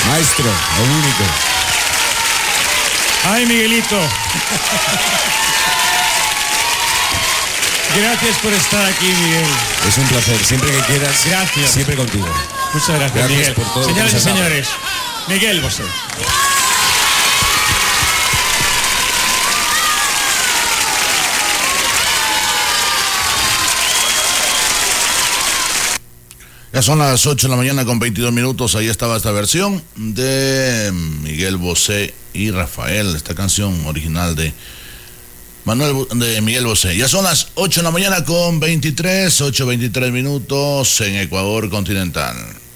Maestro, lo único. Ay, Miguelito. Gracias por estar aquí, Miguel. Es un placer, siempre que quieras. Gracias. Siempre contigo. Muchas gracias, Gracias Miguel. por todo. Señoras y señores, Miguel Bosé. Ya son las 8 de la mañana con 22 minutos. Ahí estaba esta versión de Miguel Bosé y Rafael. Esta canción original de Miguel Bosé. Ya son las 8 de la mañana con 23 minutos en Ecuador continental.